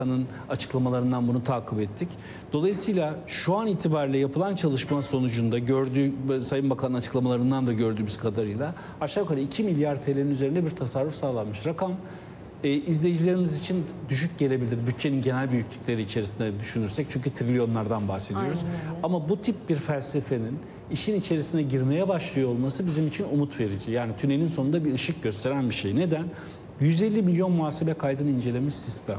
açıklamalarından bunu takip ettik. Dolayısıyla şu an itibariyle yapılan çalışma sonucunda Sayın Bakan'ın açıklamalarından da gördüğümüz kadarıyla aşağı yukarı 2 milyar TL'nin üzerinde bir tasarruf sağlanmış. Rakam izleyicilerimiz için düşük gelebilir. Bütçenin genel büyüklükleri içerisinde düşünürsek, çünkü trilyonlardan bahsediyoruz. Ama bu tip bir felsefenin işin içerisine girmeye başlıyor olması bizim için umut verici. Yani tünelin sonunda bir ışık gösteren bir şey. Neden? 150 milyon muhasebe kaydını incelemiş sistem.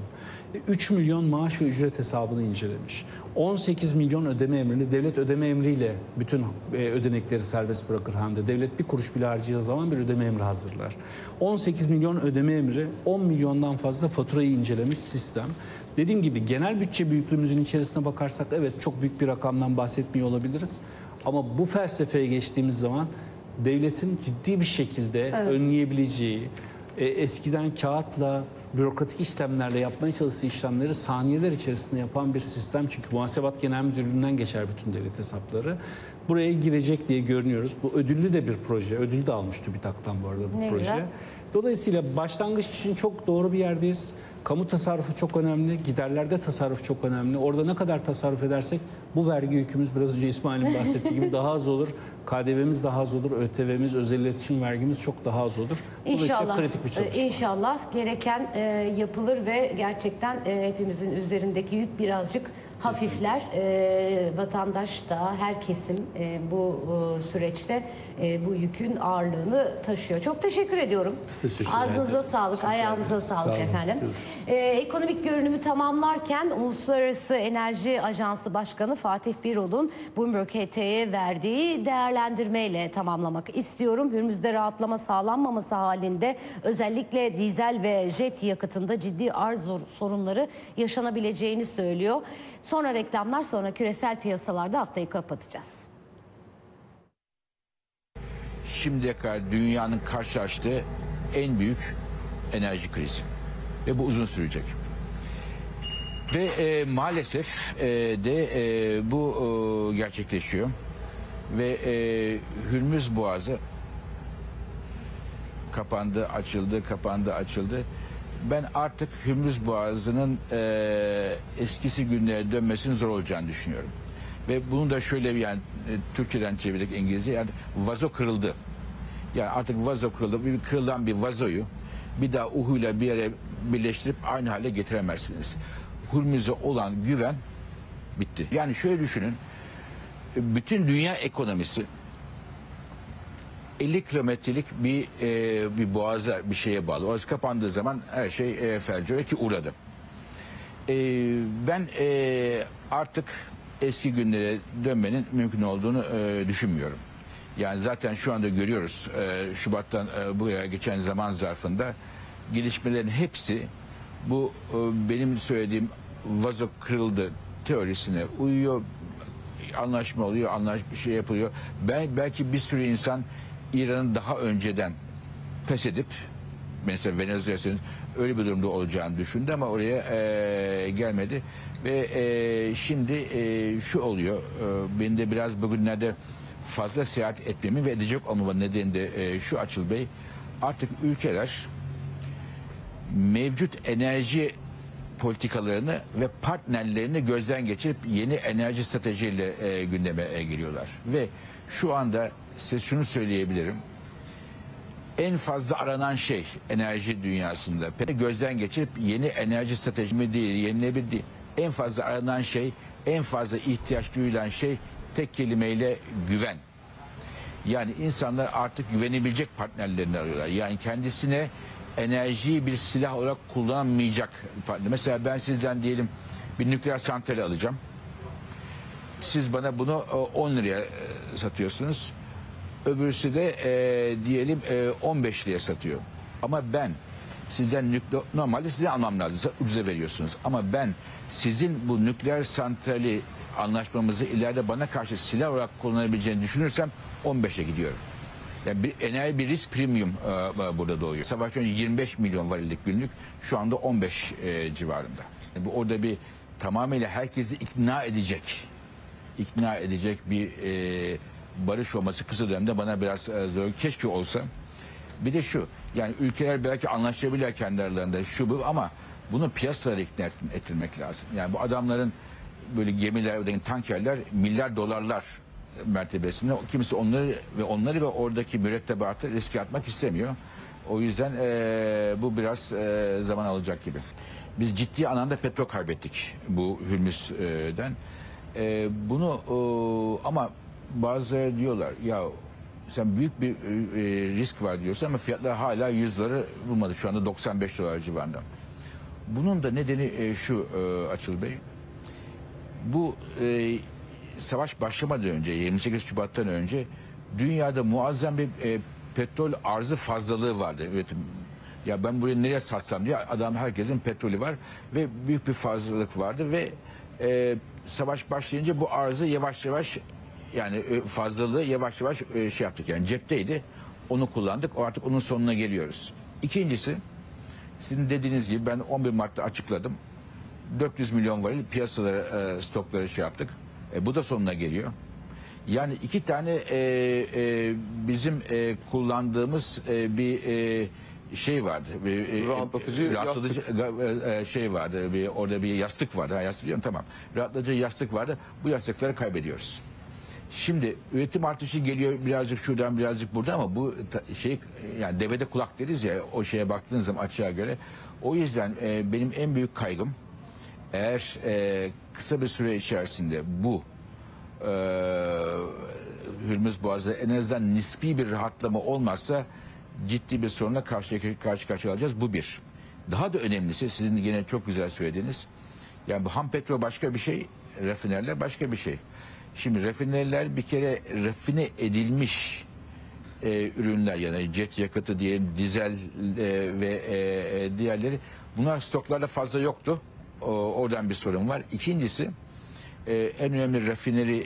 3 milyon maaş ve ücret hesabını incelemiş. 18 milyon ödeme emrini, devlet ödeme emriyle bütün ödenekleri serbest bırakır hem de. Devlet bir kuruş bile harcayacağı zaman bir ödeme emri hazırlar. 18 milyon ödeme emri, 10 milyondan fazla faturayı incelemiş sistem. Dediğim gibi genel bütçe büyüklüğümüzün içerisine bakarsak evet çok büyük bir rakamdan bahsetmiyor olabiliriz. Ama bu felsefeye geçtiğimiz zaman devletin ciddi bir şekilde önleyebileceği, eskiden kağıtla, bürokratik işlemlerle yapmaya çalıştığı işlemleri saniyeler içerisinde yapan bir sistem. Çünkü Muhasebat Genel Müdürlüğü'nden geçer bütün devlet hesapları. Buraya girecek diye görünüyoruz. Bu ödüllü de bir proje. Ödül de almış TÜBİTAK'tan bu arada bu proje. Güzel. Dolayısıyla başlangıç için çok doğru bir yerdeyiz. Kamu tasarrufu çok önemli, giderlerde tasarruf çok önemli. Orada ne kadar tasarruf edersek bu vergi yükümüz biraz önce İsmail'in bahsettiği gibi daha az olur. KDV'miz daha az olur, ÖTV'miz, özel iletişim vergimiz çok daha az olur. İnşallah, kritik bir çalışma. İnşallah gereken yapılır ve gerçekten hepimizin üzerindeki yük birazcık hafifler. Vatandaş da her kesim bu süreçte bu yükün ağırlığını taşıyor. Çok teşekkür ediyorum. Ağzınıza sağlık, ayağınıza sağlık efendim. Ekonomik görünümü tamamlarken Uluslararası Enerji Ajansı Başkanı Fatih Birol'un Bloomberg HT'ye verdiği değerlendirmeyle tamamlamak istiyorum. Hürmüz'de rahatlama sağlanmaması halinde özellikle dizel ve jet yakıtında ciddi arz sorunları yaşanabileceğini söylüyor. Sonra reklamlar, sonra küresel piyasalarda haftayı kapatacağız. Şimdiye kadar dünyanın karşılaştığı en büyük enerji krizi. Ve bu uzun sürecek. Ve maalesef bu gerçekleşiyor. Ve Hürmüz Boğazı kapandı, açıldı, kapandı, açıldı. Ben artık Hürmüz Boğazı'nın eskisi günlere dönmesinin zor olacağını düşünüyorum. Ve bunu da şöyle yani Türkçeden çevirdik İngilizce, yani vazo kırıldı. Yani artık vazo kırıldı. Bir kırılan bir vazoyu bir daha uhuyla bir yere birleştirip aynı hale getiremezsiniz. Hürmüz'e olan güven bitti. Yani şöyle düşünün, bütün dünya ekonomisi 50 kilometrelik bir boğaza, bir şeye bağlı. Orası kapandığı zaman her şey felce ki uğradı. Ben artık eski günlere dönmenin mümkün olduğunu düşünmüyorum. Yani zaten şu anda görüyoruz Şubat'tan buraya geçen zaman zarfında gelişmelerin hepsi bu benim söylediğim vazo kırıldı teorisine uyuyor. Anlaşma oluyor, bir şey yapılıyor. Belki bir sürü insan İran'ın daha önceden pes edip mesela Venezuela'nın öyle bir durumda olacağını düşündü ama oraya gelmedi. Ve şimdi şu oluyor, benim de biraz bugünlerde fazla seyahat etmemi ve edecek olmamın nedeni de şu Açıl Bey, artık ülkeler mevcut enerji politikalarını ve partnerlerini gözden geçirip yeni enerji stratejiyle gündeme giriyorlar. Ve şu anda size şunu söyleyebilirim. En fazla aranan şey enerji dünyasında gözden geçirip yeni enerji stratejisi değil, yenilenebilir değil. En fazla aranan şey, en fazla ihtiyaç duyulan şey tek kelimeyle güven. Yani insanlar artık güvenebilecek partnerlerini arıyorlar. Yani kendisine enerjiyi bir silah olarak kullanamayacak partner. Mesela ben sizden diyelim bir nükleer santrali alacağım. Siz bana bunu 10 liraya satıyorsunuz. Öbürsü de diyelim 15 liraya satıyor. Ama ben sizden normalde size almam lazım. Ucuza veriyorsunuz. Ama ben sizin bu nükleer santrali anlaşmamızı ileride bana karşı silah olarak kullanabileceğini düşünürsem 15'e gidiyorum. Yani bir risk premium burada doğuyor. Savaş önce 25 milyon varillik günlük, şu anda 15 civarında. Yani bu orada bir tamamıyla herkesi ikna edecek bir barış olması kısa dönemde bana biraz zor. Keşke olsa. Bir de şu, yani ülkeler belki anlaşabilirler kendi aralarında şu bu ama Bunu piyasalara ikna ettirmek lazım. Yani bu adamların böyle gemiler, tankerler milyar dolarlar mertebesinde. Kimse onları ve oradaki mürettebatı riske atmak istemiyor. O yüzden bu biraz zaman alacak gibi. Biz ciddi anlamda petrol kaybettik bu Hürmüz'den. Bunu ama bazıları diyorlar ya sen büyük bir risk var diyorsun ama fiyatlar hala 100 doları bulmadı. Şu anda 95 dolar civarında. Bunun da nedeni şu Açıl Bey. Bu savaş başlamadan önce 28 Şubat'tan önce dünyada muazzam bir petrol arzı fazlalığı vardı. Üretim. Ya ben buraya nereye satsam diye herkesin petrolü var ve büyük bir fazlalık vardı ve savaş başlayınca bu arzı yavaş yavaş yani fazlalığı yavaş yavaş şey yaptık yani cepteydi. Onu kullandık. Artık onun sonuna geliyoruz. İkincisi sizin dediğiniz gibi ben 11 Mart'ta açıkladım. 400 milyon varil piyasalara stokları şey yaptık. Bu da sonuna geliyor. Yani iki tane bizim kullandığımız bir şey vardı. Rahatlatıcı şey vardı. Orada bir yastık vardı. Yastık diyorum tamam. Rahatlatıcı yastık vardı. Bu yastıkları kaybediyoruz. Şimdi üretim artışı geliyor birazcık şuradan birazcık burada ama bu şey yani devede kulak deriz ya o şeye baktığınız zaman açığa göre. O yüzden benim en büyük kaygım eğer kısa bir süre içerisinde bu Hürmüz Boğazı'da en azından nispi bir rahatlama olmazsa ciddi bir sorunla karşı karşıya alacağız. Bu bir. Daha da önemlisi sizin yine çok güzel söylediğiniz yani bu ham petrol başka bir şey, rafinerler başka bir şey. Şimdi rafinerler bir kere rafine edilmiş ürünler yani jet yakıtı diyelim dizel ve diğerleri bunlar stoklarda fazla yoktu. Oradan bir sorun var. İkincisi en önemli rafineri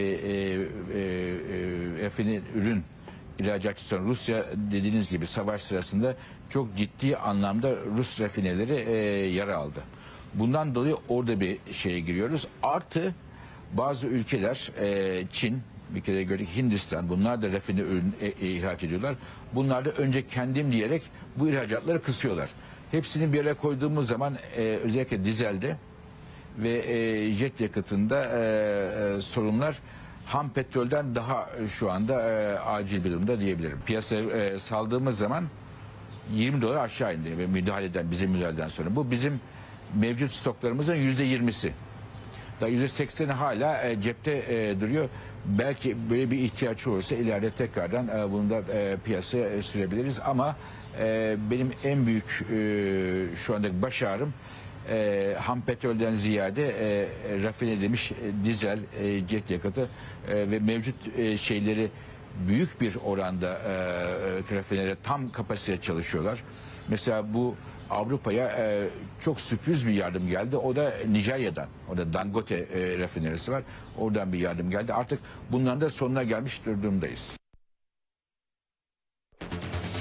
ürün ihracatçısı Rusya dediğiniz gibi savaş sırasında çok ciddi anlamda Rus rafineleri yara aldı. Bundan dolayı orada bir şeye giriyoruz. Artı bazı ülkeler Çin bir kere gördük Hindistan bunlar da rafine ürün ihraç ediyorlar. Bunlar da önce kendim diyerek bu ihracatları kısıyorlar. Hepsini bir araya koyduğumuz zaman özellikle dizelde ve jet yakıtında sorunlar ham petrolden daha şu anda acil bir durumda diyebilirim. Piyasaya saldığımız zaman 20 dolar aşağı indi ve bizim müdahaleden sonra. Bu bizim mevcut stoklarımızın %20'si. Daha %80'i hala cepte duruyor. Belki böyle bir ihtiyaç olursa ileride tekrardan bunu da piyasaya sürebiliriz. Ama benim en büyük şu andaki baş ağrım ham petrolden ziyade rafine edilmiş dizel, jet yakıtı ve mevcut şeyleri büyük bir oranda rafinede tam kapasite çalışıyorlar. Mesela bu Avrupa'ya çok sürpriz bir yardım geldi. O da Nijerya'dan. O da Dangote rafinerisi var. Oradan bir yardım geldi. Artık bunların da sonuna gelmiş durumdayız.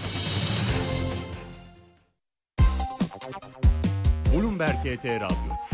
Bloomberg HT Radyo.